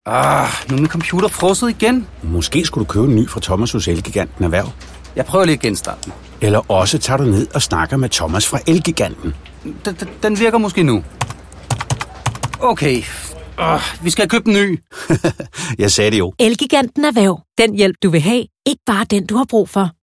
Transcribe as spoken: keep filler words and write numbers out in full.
Ah, nu er min computer frosset igen. Måske skulle du købe en ny fra Thomas hos Elgiganten Erhverv. Jeg prøver lige at genstarte den. Eller også tager du ned og snakker med Thomas fra Elgiganten. Den, den virker måske nu. Okay, uh, vi skal købe en ny. Jeg sagde det jo. Elgiganten Erhverv. Den hjælp, du vil have. Ikke bare den, du har brug for.